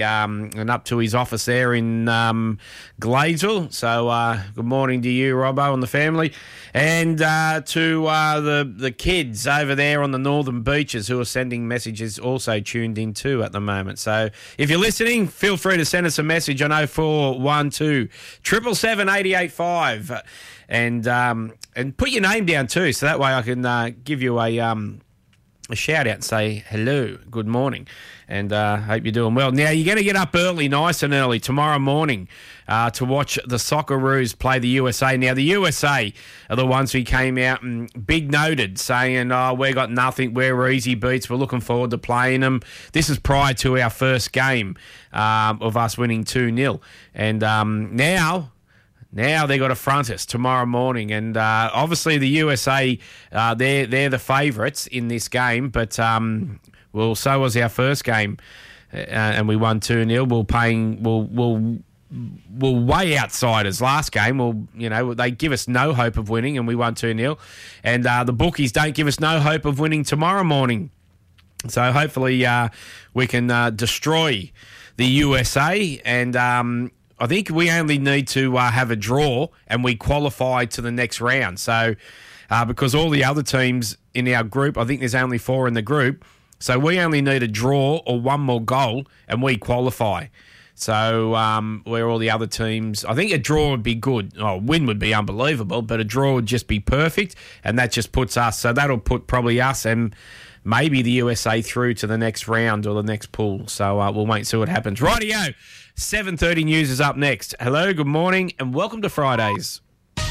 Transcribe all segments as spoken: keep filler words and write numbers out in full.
Um, and up to his office there in um, Gladesville. So uh, good morning to you, Robbo, and the family. And uh, to uh, the, the kids over there on the northern beaches who are sending messages, also tuned in too at the moment. So if you're listening, feel free to send us a message on oh four one two, seven seven seven, eight eight five and um, and put your name down too, so that way I can uh, give you a... Um, a shout out and say hello, good morning, and uh, hope you're doing well. Now, you're going to get up early, nice and early, tomorrow morning uh, to watch the Socceroos play the U S A. Now, the U S A are the ones who came out and big noted, saying, oh, we got nothing, we're easy beats, we're looking forward to playing them. This is prior to our first game um, of us winning two nil. And um, now... Now they've got to front us tomorrow morning. And uh, obviously the U S A, uh, they're, they're the favourites in this game. But, um, well, so was our first game. Uh, and we won two nil. We're paying, we'll, we'll, we're way outsiders last game. Well, you know, they give us no hope of winning and we won two nil. And uh, the bookies don't give us no hope of winning tomorrow morning. So hopefully uh, we can uh, destroy the U S A and... Um, I think we only need to uh, have a draw and we qualify to the next round. So, uh, because all the other teams in our group, I think there's only four in the group, so we only need a draw or one more goal and we qualify. So, um, where all the other teams, I think a draw would be good. Oh, a win would be unbelievable, but a draw would just be perfect, and that just puts us, so that'll put probably us and maybe the U S A through to the next round or the next pool. So, uh, we'll wait and see what happens. Rightio. seven thirty News is up next. Hello, good morning, and welcome to Fridays.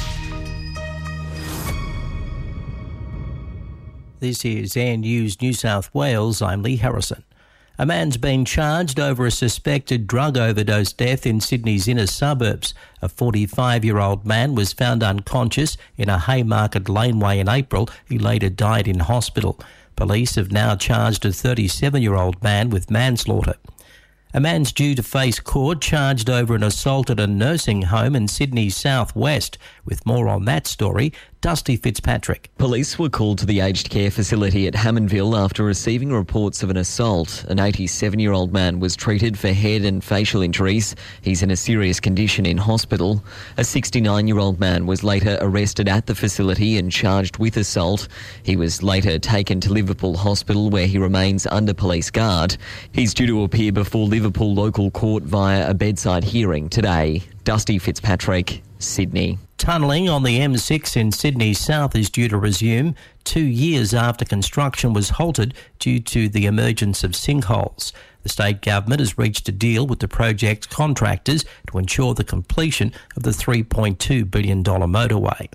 This is Air News New South Wales. I'm Lee Harrison. A man's been charged over a suspected drug overdose death in Sydney's inner suburbs. A forty-five-year-old man was found unconscious in a Haymarket laneway in April. He later died in hospital. Police have now charged a thirty-seven-year-old man with manslaughter. A man's due to face court charged over an assault at a nursing home in Sydney's southwest. With more on that story, Dusty Fitzpatrick. Police were called to the aged care facility at Hammondville after receiving reports of an assault. An eighty-seven-year-old man was treated for head and facial injuries. He's in a serious condition in hospital. A sixty-nine-year-old man was later arrested at the facility and charged with assault. He was later taken to Liverpool Hospital, where he remains under police guard. He's due to appear before Liverpool local court via a bedside hearing today. Dusty Fitzpatrick, Sydney. Tunnelling on the M six in Sydney South is due to resume two years after construction was halted due to the emergence of sinkholes. The state government has reached a deal with the project's contractors to ensure the completion of the three point two billion dollars motorway.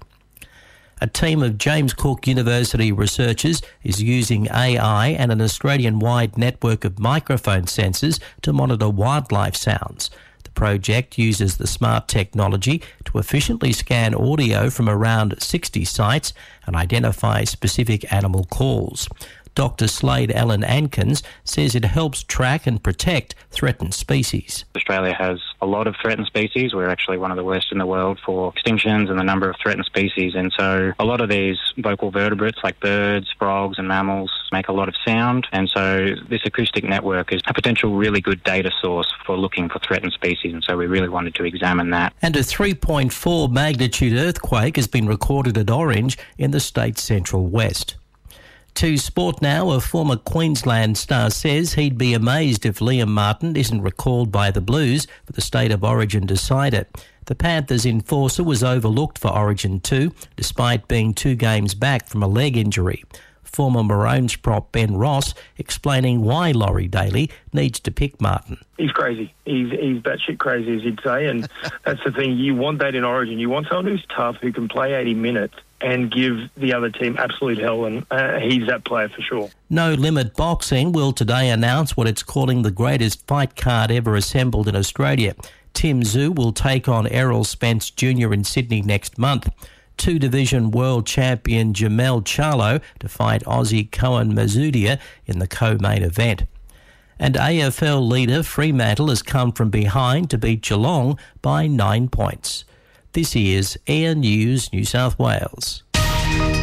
A team of James Cook University researchers is using A I and an Australian-wide network of microphone sensors to monitor wildlife sounds. The project uses the smart technology to efficiently scan audio from around sixty sites and identify specific animal calls. Doctor Slade Allen Ankins says it helps track and protect threatened species. Australia has a lot of threatened species. We're actually one of the worst in the world for extinctions and the number of threatened species. And so a lot of these vocal vertebrates like birds, frogs and mammals make a lot of sound. And so this acoustic network is a potential really good data source for looking for threatened species. And so we really wanted to examine that. And a three point four magnitude earthquake has been recorded at Orange in the state's central west. To sport now, a former Queensland star says he'd be amazed if Liam Martin isn't recalled by the Blues for the State of Origin decider. The Panthers enforcer was overlooked for Origin two, despite being two games back from a leg injury. Former Maroons prop Ben Ross explaining why Laurie Daly needs to pick Martin. He's crazy. He's he's batshit crazy, as you'd say, and that's the thing. You want that in Origin. You want someone who's tough, who can play eighty minutes and give the other team absolute hell, and uh, he's that player for sure. No Limit Boxing will today announce what it's calling the greatest fight card ever assembled in Australia. Tim Tszyu will take on Errol Spence Junior in Sydney next month. Two-division world champion Jamel Charlo to fight Aussie Cohen Mazudia in the co-main event. And A F L leader Fremantle has come from behind to beat Geelong by nine points. This is Air News New South Wales.